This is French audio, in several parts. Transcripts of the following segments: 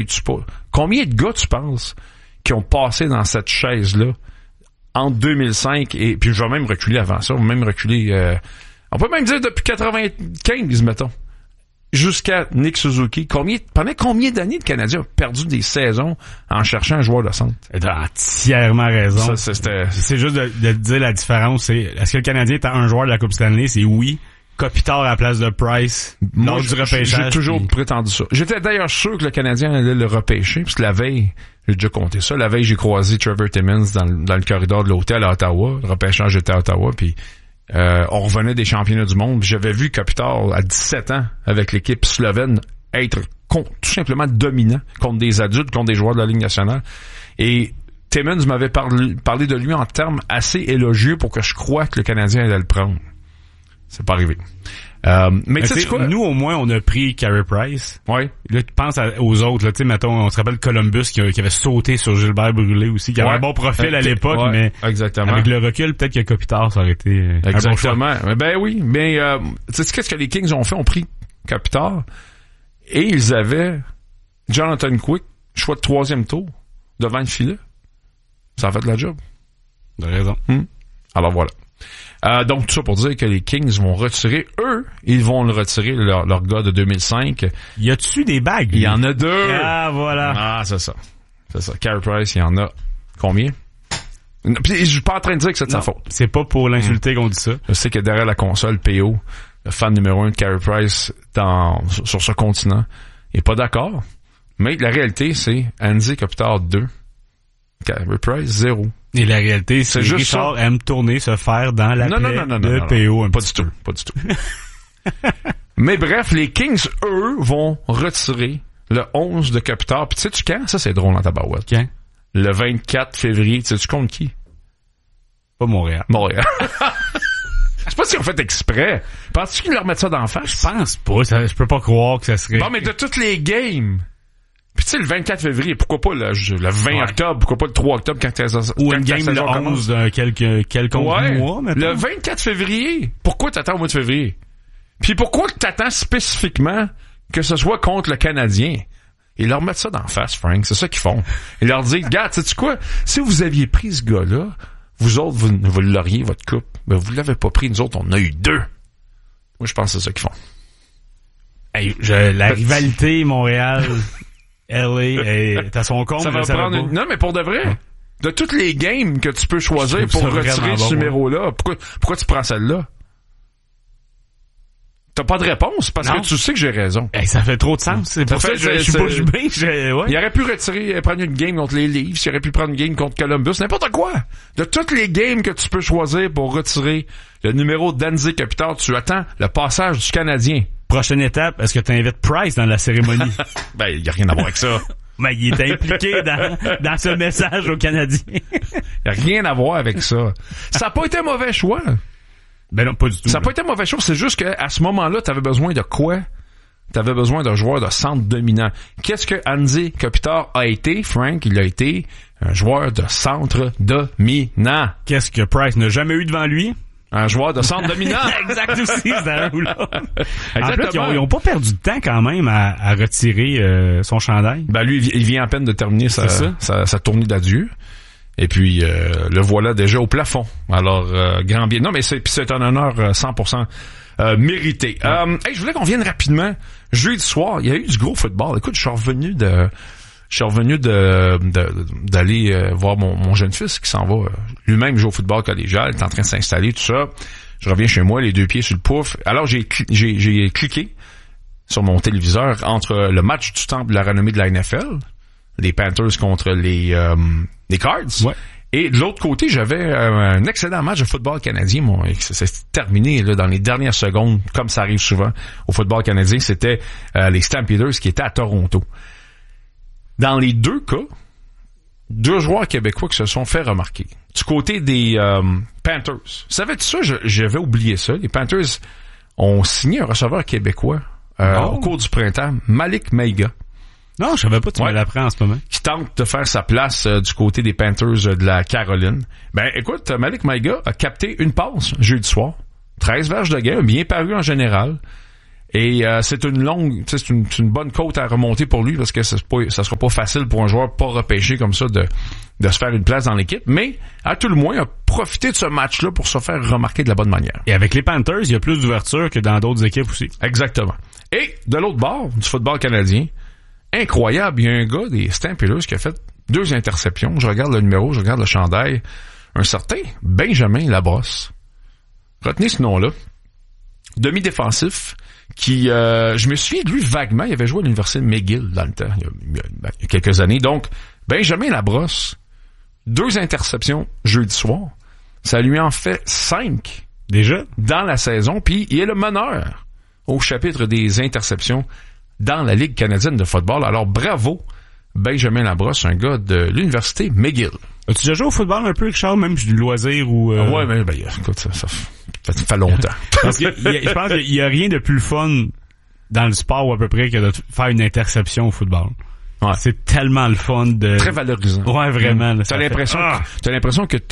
peux-tu pas? Combien de gars, tu penses, qui ont passé dans cette chaise-là entre 2005 et... Puis je vais même reculer avant ça, on peut même dire depuis 95, mettons. Jusqu'à Nick Suzuki. Pendant combien d'années le Canadien a perdu des saisons en cherchant un joueur de centre? T'as entièrement raison. C'est juste de dire la différence. Est-ce que le Canadien est un joueur de la Coupe Stanley? C'est oui. Kopitar à la place de Price. Moi, du repêchage. J'ai toujours prétendu ça. J'étais d'ailleurs sûr que le Canadien allait le repêcher, parce que la veille, j'ai déjà compté ça, la veille, j'ai croisé Trevor Timmins dans le corridor de l'hôtel à Ottawa. Le repêchage était à Ottawa, puis on revenait des championnats du monde. J'avais vu Kopitar à 17 ans avec l'équipe slovène être tout simplement dominant contre des adultes, contre des joueurs de la Ligue nationale. Et Timmins m'avait parlé de lui en termes assez élogieux pour que je croie que le Canadien allait le prendre. C'est pas arrivé. Mais tu sais quoi? Nous, au moins, on a pris Carey Price. Ouais. Là, tu penses aux autres, là, tu sais, mettons, on se rappelle Columbus qui avait sauté sur Gilbert Brûlé aussi, qui avait un bon profil à l'époque, mais exactement. Avec le recul, peut-être que Kopitar, ça aurait été exactement. Un bon choix. Ben oui, mais tu sais qu'est-ce que les Kings ont fait? Ont pris Kopitar et ils avaient Jonathan Quick, choix de 3e tour, devant le filet. Ça a fait la job. De raison. Alors voilà. Donc tout ça pour dire que les Kings vont retirer, ils vont le retirer, leur gars de 2005. Y a-tu des bagues? Il y en a 2. Ah, voilà. Ah, c'est ça. Carey Price, il y en a combien? Puis je suis pas en train de dire que c'est de sa faute. C'est pas pour l'insulter qu'on dit ça. Je sais que derrière la console, PO, le fan numéro 1 de Carey Price sur ce continent, il est pas d'accord. Mais la réalité, c'est Andy Kopitar 2. Carey Price 0. Et la réalité, c'est que Richard aime tourner, se faire dans la plaie de PO. Pas du tout. Mais bref, les Kings, eux, vont retirer le 11 de Kopitar. Puis tu sais-tu quand? Ça, c'est drôle dans ta barouette. Quand? Le 24 février. Tu sais-tu contre qui? Pas Montréal. Je sais pas si on fait exprès. Penses-tu qu'ils leur mettent ça d'en face? Je pense pas. Je peux pas croire que ça serait... Bon, mais de toutes les games... Puis tu sais, le 24 février, pourquoi pas le 20 octobre, pourquoi pas le 3 octobre quand ou une game le 11 d'un quelconque mois, maintenant. Le 24 février, pourquoi t'attends au mois de février? Puis pourquoi t'attends spécifiquement que ce soit contre le Canadien? Ils leur mettent ça d'en face, Frank, c'est ça qu'ils font. Ils leur disent, regarde, sais-tu quoi? Si vous aviez pris ce gars-là, vous autres, vous l'auriez, votre coupe. Ben, vous l'avez pas pris, nous autres, on a eu 2. Moi, je pense que c'est ça qu'ils font. Hey, la rivalité Montréal... LA, t'as son compte. Ça va prendre Non, mais pour de vrai, de toutes les games que tu peux choisir pour retirer ce numéro-là, pourquoi tu prends celle-là? T'as pas de réponse parce que tu sais que j'ai raison. Hey, ça fait trop de sens. C'est pour ça que je suis pas jubé. Il aurait pu prendre une game contre les Leafs, il aurait pu prendre une game contre Columbus, n'importe quoi. De toutes les games que tu peux choisir pour retirer le numéro d'Andy Kopitar, tu attends le passage du Canadien. Prochaine étape, est-ce que tu invites Price dans la cérémonie? Ben, il y a rien à voir avec ça. Mais il est impliqué dans ce message aux Canadiens. Il y a rien à voir avec ça. Ça a pas été un mauvais choix. Ben non, pas du tout. Ça a pas été un mauvais choix, c'est juste qu'à ce moment-là, t'avais besoin de quoi? T'avais besoin d'un joueur de centre dominant. Qu'est-ce que Andy Kopitar a été, Frank? Il a été un joueur de centre dominant. Qu'est-ce que Price n'a jamais eu devant lui? Un joueur de centre dominant. Exact aussi, c'est un ou l'autre. En plus, ils ont pas perdu de temps quand même à retirer son chandail. Ben lui, il vient à peine de terminer sa tournée d'adieu. Et puis, le voilà déjà au plafond. Alors, grand bien. Non, mais c'est un honneur 100% mérité. Hey, je voulais qu'on vienne rapidement. Jeudi soir, il y a eu du gros football. Écoute, je suis revenu d'aller voir mon jeune fils qui s'en va lui-même jouer au football collégial, il est en train de s'installer, tout ça. Je reviens chez moi, les 2 pieds sur le pouf. Alors j'ai cliqué sur mon téléviseur entre le match du temple de la renommée de la NFL, les Panthers contre les Cards. Ouais. Et de l'autre côté, j'avais un excellent match de football canadien. C'est terminé là, dans les dernières secondes, comme ça arrive souvent au football canadien. C'était les Stampeders qui étaient à Toronto. Dans les 2 cas, 2 joueurs québécois qui se sont fait remarquer. Du côté des Panthers. Savais-tu ça? J'avais oublié ça. Les Panthers ont signé un receveur québécois au cours du printemps, Malik Maiga. Non, je savais pas, tu me l'apprends en ce moment. Qui tente de faire sa place du côté des Panthers de la Caroline. Ben, écoute, Malik Maiga a capté une passe jeudi soir. 13 verges de gain, bien paru en général. Et c'est une bonne côte à remonter pour lui parce que ça sera pas facile pour un joueur pas repêché comme ça de se faire une place dans l'équipe, mais à tout le moins a profité de ce match-là pour se faire remarquer de la bonne manière. Et avec les Panthers, il y a plus d'ouverture que dans d'autres équipes aussi. Exactement. Et de l'autre bord du football canadien, incroyable, il y a un gars des Stampeders qui a fait 2 interceptions. Je regarde le numéro, je regarde le chandail. Un certain Benjamin Labrosse. Retenez ce nom-là. Demi-défensif qui, je me souviens de lui vaguement, il avait joué à l'université de McGill dans le temps, il y a quelques années. Donc, Benjamin Labrosse, 2 interceptions jeudi soir. Ça lui en fait 5 déjà dans la saison. Puis il est le meneur au chapitre des interceptions dans la Ligue canadienne de football. Alors bravo, Benjamin Labrosse, un gars de l'université McGill. As-tu déjà joué au football un peu, Richard, même du loisir ou... Ouais, mais écoute, ça fait longtemps. Parce que je pense qu'il y a rien de plus fun dans le sport ou à peu près que de faire une interception au football. Ouais. C'est tellement le fun de... Très valorisant. Ouais, vraiment. Là, t'as l'impression que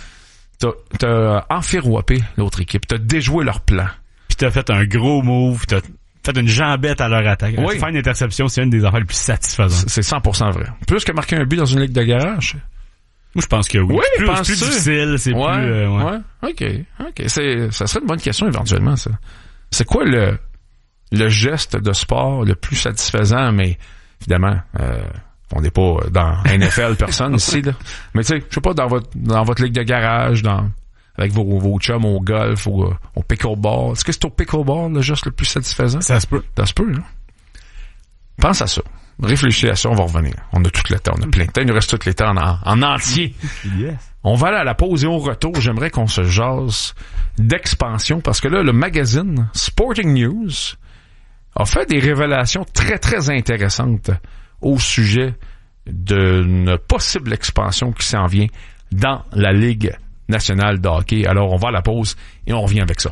t'as enfiroppé l'autre équipe. T'as déjoué leur plan. Puis t'as fait un gros move. T'as fait une jambette à leur attaque. Oui. Faire une interception, c'est une des affaires les plus satisfaisantes. C'est 100% vrai. Plus que marquer un but dans une ligue de garage. Moi, je pense que oui. Oui, c'est plus difficile, c'est ouais, plus... ouais. OK. Ça serait une bonne question éventuellement, ça. C'est quoi le geste de sport le plus satisfaisant, mais évidemment, on n'est pas dans NFL personne ici, là. Mais tu sais, je sais pas, dans votre ligue de garage, avec vos chums au golf ou au pickleball. Est-ce que c'est au pickleball le geste le plus satisfaisant? Ça se peut. Ça se peut, là. Pense à ça. Réfléchis à ça, on va revenir. On a tout le temps, on a plein de temps. Il nous reste tout le temps en entier. Yes. On va aller à la pause et au retour, j'aimerais qu'on se jase d'expansion parce que là, le magazine Sporting News a fait des révélations très, très intéressantes au sujet d'une possible expansion qui s'en vient dans la Ligue nationale de hockey. Alors, on va à la pause et on revient avec ça.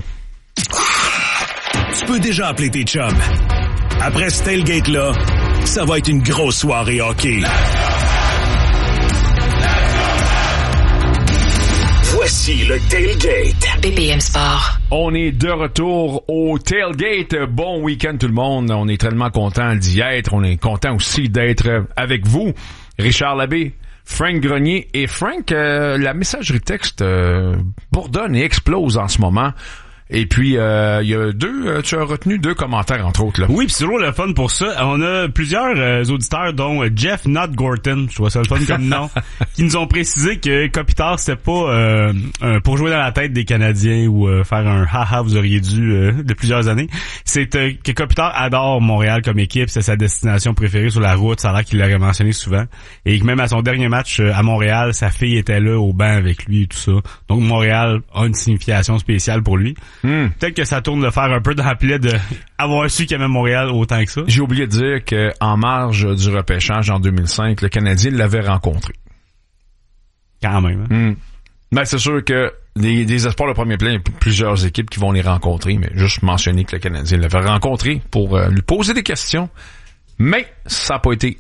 Tu peux déjà appeler tes chums. Après ce tailgate-là, ça va être une grosse soirée hockey. Voici le tailgate. BPM Sport. On est de retour au tailgate. Bon week-end tout le monde. On est tellement content d'y être. On est content aussi d'être avec vous. Richard Labbé, Frank Grenier et Frank, la messagerie texte bourdonne et explose en ce moment. Et puis, il y a tu as retenu 2 commentaires, entre autres, là. Oui, pis c'est toujours le fun pour ça. On a plusieurs auditeurs, dont Jeff Not Gorton, je trouve ça le fun comme nom, qui nous ont précisé que Kopitar, c'était pas pour jouer dans la tête des Canadiens ou faire un haha, vous auriez dû de plusieurs années. C'est que Kopitar adore Montréal comme équipe, c'est sa destination préférée sur la route, ça a l'air qu'il l'aurait mentionné souvent. Et que même à son dernier match à Montréal, sa fille était là au banc avec lui et tout ça. Donc Montréal a une signification spéciale pour lui. Peut-être que ça tourne le faire un peu dans la plaie de avoir su qu'il aimait Montréal autant que ça. J'ai oublié de dire qu'en marge du repêchage en 2005, le Canadien l'avait rencontré. Quand même. Hein? Ben, c'est sûr que des espoirs de premier plan, il y a plusieurs équipes qui vont les rencontrer, mais juste mentionner que le Canadien l'avait rencontré pour lui poser des questions, mais ça n'a pas été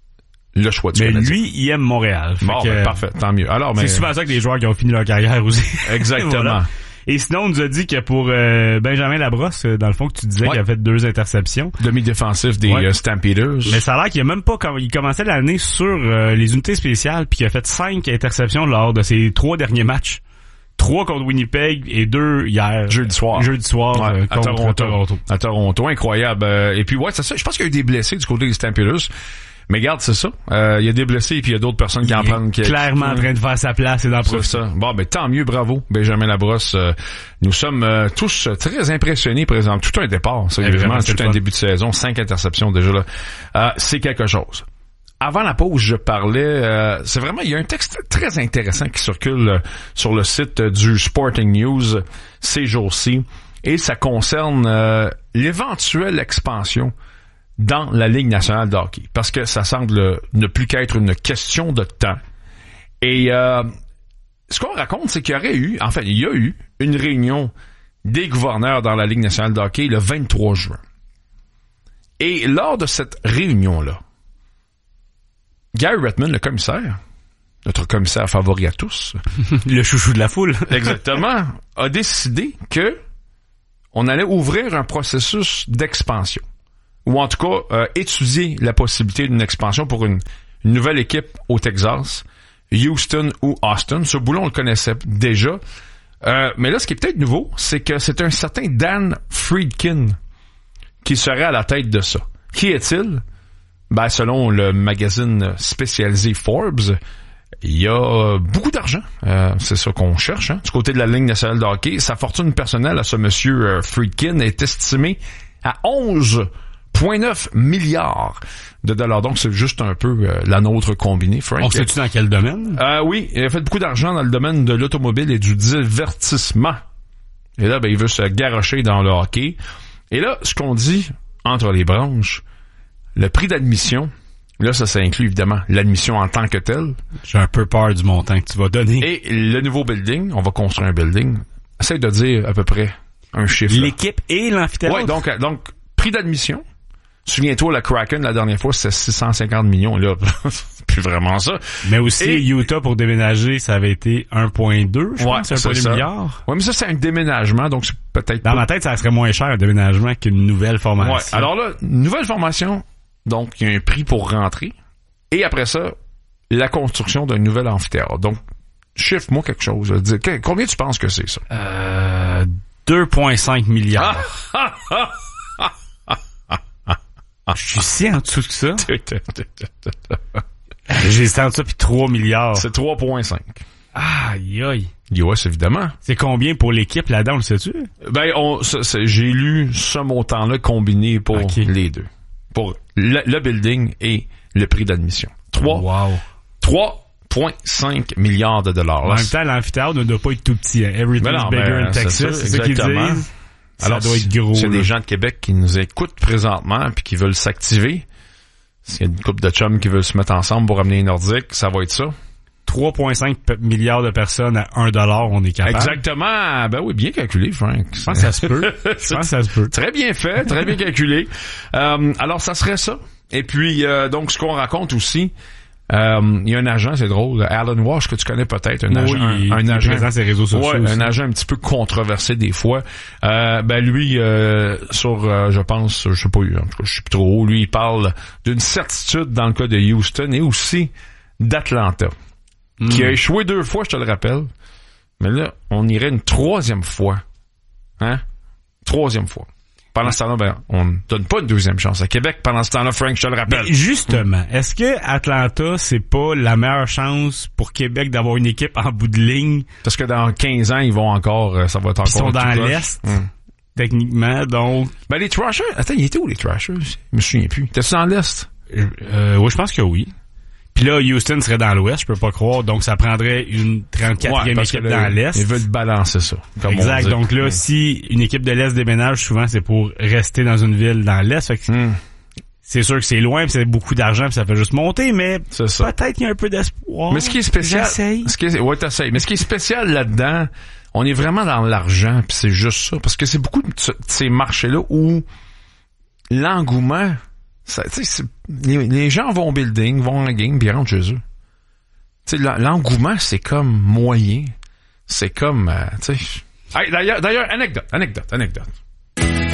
le choix du Canadien. Mais lui, il aime Montréal. Bon, ben, parfait, tant mieux. Alors, c'est souvent ça que les joueurs qui ont fini leur carrière aussi. Exactement. Voilà. Et sinon, on nous a dit que pour Benjamin Labrosse, dans le fond, que tu disais qu'il a fait 2 interceptions. Demi-défensif des Stampeders. Mais ça a l'air qu'il a même pas... Il commençait l'année sur les unités spéciales, puis qu'il a fait 5 interceptions lors de ses 3 derniers matchs. 3 contre Winnipeg et 2 hier. Jeudi soir. Ouais, contre Toronto. À Toronto. Incroyable. Et puis, ouais, c'est ça. Je pense qu'il y a eu des blessés du côté des Stampeders. Mais regarde, c'est ça. Il y a des blessés et puis il y a d'autres personnes qui en prennent. Clairement en train de faire sa place et d'en profiter. C'est ça. Bon, ben tant mieux, bravo, Benjamin Labrosse. Nous sommes tous très impressionnés, par exemple. Tout un départ, c'est vraiment tout un début de saison, 5 interceptions déjà là. C'est quelque chose. Avant la pause, je parlais, c'est vraiment, il y a un texte très intéressant qui circule sur le site du Sporting News ces jours-ci et ça concerne l'éventuelle expansion dans la Ligue nationale de hockey. Parce que ça semble ne plus qu'être une question de temps. Et ce qu'on raconte, c'est qu'il y a eu une réunion des gouverneurs dans la Ligue nationale de hockey le 23 juin. Et lors de cette réunion-là, Gary Bettman, le commissaire, notre commissaire favori à tous, le chouchou de la foule, exactement, a décidé que on allait ouvrir un processus d'expansion. Ou en tout cas, étudier la possibilité d'une expansion pour une nouvelle équipe au Texas, Houston ou Austin. Ce boulot, on le connaissait déjà. Mais là, ce qui est peut-être nouveau, c'est que c'est un certain Dan Friedkin qui serait à la tête de ça. Qui est-il? Ben, selon le magazine spécialisé Forbes, il y a beaucoup d'argent. C'est ça qu'on cherche, hein, du côté de la Ligue nationale de hockey. Sa fortune personnelle à ce monsieur Friedkin est estimée à 11,9 milliards de dollars. Donc, c'est juste un peu la nôtre combinée, Frank. On sait-tu dans quel domaine? Oui, il a fait beaucoup d'argent dans le domaine de l'automobile et du divertissement. Et là, ben, il veut se garrocher dans le hockey. Et là, ce qu'on dit entre les branches, le prix d'admission, là, ça inclut évidemment l'admission en tant que telle. J'ai un peu peur du montant que tu vas donner. Et le nouveau building, on va construire un building. Essaye de dire à peu près un chiffre. L'équipe et l'amphithéâtre? Oui, donc, prix d'admission. Souviens-toi, la Kraken, la dernière fois, c'était 650 millions. Là, c'est plus vraiment ça. Mais aussi, Utah, pour déménager, ça avait été 1,2, je pense, 1,2 milliard. Oui, mais ça, c'est un déménagement, donc c'est peut-être Dans ma tête, ça serait moins cher, un déménagement, qu'une nouvelle formation. Ouais. Alors là, nouvelle formation, donc il y a un prix pour rentrer. Et après ça, la construction d'un nouvel amphithéâtre. Donc, chiffre-moi quelque chose. Combien tu penses que c'est, ça? 2,5 milliards. Je suis si en dessous que ça. J'ai ça en dessous puis 3 milliards. C'est 3,5. Aïe, aïe. US, évidemment. C'est combien pour l'équipe là-dedans, le sais-tu? Ben, j'ai lu ce montant-là combiné pour les deux. Pour le building et le prix d'admission. 3,5 milliards de dollars. En même temps, l'amphithéâtre ne doit pas être tout petit. Hein. Everything's bigger in Texas. C'est ça qu'ils disent. Alors, ça doit être gros. C'est des gens de Québec qui nous écoutent présentement puis qui veulent s'activer. S'il y a une couple de chums qui veulent se mettre ensemble pour ramener les Nordiques, ça va être ça. 3,5 milliards de personnes à $1, on est capable. Exactement. Ben oui, bien calculé, Frank. Je pense que ça se peut. Très bien fait, très bien calculé. Alors, ça serait ça. Et puis, donc, ce qu'on raconte aussi, il y a un agent, c'est drôle, Alan Walsh, que tu connais peut-être, un agent présent sur les réseaux sociaux. Ouais, un agent un petit peu controversé des fois. Ben lui, je pense, je sais pas, en tout cas, je suis plus trop haut, lui, il parle d'une certitude dans le cas de Houston et aussi d'Atlanta, qui a échoué 2 fois, je te le rappelle. Mais là, on irait une 3e fois. Hein? 3e fois. Pendant ce temps-là, ben, on ne donne pas une 2e chance à Québec. Pendant ce temps-là, Frank, je te le rappelle. Mais justement, est-ce que Atlanta, c'est pas la meilleure chance pour Québec d'avoir une équipe en bout de ligne? Parce que dans 15 ans, ils vont encore, ça va être encore... Ils sont dans l'Est, techniquement, donc... Ben, les Thrashers, attends, ils étaient où, les Thrashers? Je me souviens plus. T'es-tu dans l'Est? Oui, je pense que oui. Puis là, Houston serait dans l'Ouest, je peux pas croire. Donc, ça prendrait une 34e équipe dans l'Est. Ils veulent balancer ça. Exact. Donc là, si une équipe de l'Est déménage, souvent, c'est pour rester dans une ville dans l'Est. Fait que c'est sûr que c'est loin, puis c'est beaucoup d'argent, puis ça fait juste monter, mais peut-être qu'il y a un peu d'espoir. Mais ce qui est spécial... Ouais, t'essayes. Mais ce qui est spécial là-dedans, on est vraiment dans l'argent, puis c'est juste ça. Parce que c'est beaucoup de ces marchés-là où l'engouement... Les gens vont au building, vont en game, puis ils rentrent chez eux. T'sais, l'engouement, c'est comme moyen. C'est comme... Hey, d'ailleurs, anecdote.